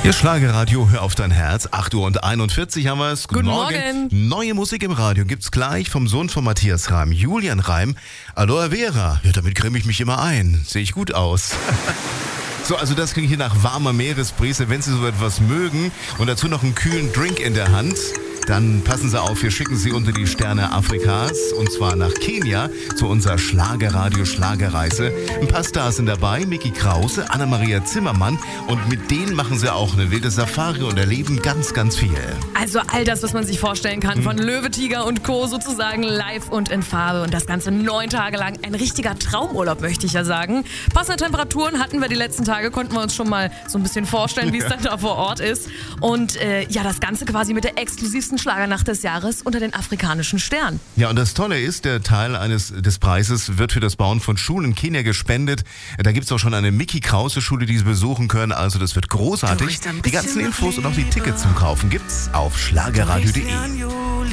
Ihr Schlagerradio, hör auf dein Herz. 8:41 Uhr haben wir es. Guten Morgen. Neue Musik im Radio gibt's gleich vom Sohn von Matthias Reim, Julian Reim. Aloe Vera. Ja, damit creme ich mich immer ein. Sehe ich gut aus. So, also das klingt hier nach warmer Meeresbrise, wenn Sie so etwas mögen. Und dazu noch einen kühlen Drink in der Hand. Dann passen Sie auf, wir schicken Sie unter die Sterne Afrikas und zwar nach Kenia zu unserer Schlagerradio-Schlagerreise. Ein paar Stars sind dabei, Micky Krause, Anna-Maria Zimmermann und mit denen machen Sie auch eine wilde Safari und erleben ganz, ganz viel. Also all das, was man sich vorstellen kann, von Löwe, Tiger und Co. sozusagen live und in Farbe und das Ganze 9 Tage lang. Ein richtiger Traumurlaub, möchte ich ja sagen. Passende Temperaturen hatten wir die letzten Tage, konnten wir uns schon mal so ein bisschen vorstellen, wie es dann da vor Ort ist. Und ja, das Ganze quasi mit der exklusivsten Schlagernacht des Jahres unter den afrikanischen Sternen. Ja, und das Tolle ist, der Teil des Preises wird für das Bauen von Schulen in Kenia gespendet. Da gibt es auch schon eine Micky Krause Schule, die Sie besuchen können. Also das wird großartig. Die ganzen Infos und auch die Tickets zum Kaufen gibt's auf schlagerradio.de.